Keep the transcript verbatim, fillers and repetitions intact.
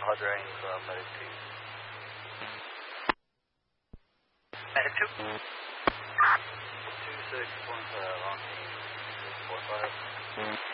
Roger, Ames, uh, Medic two. Medic two? two six point five, on six four five.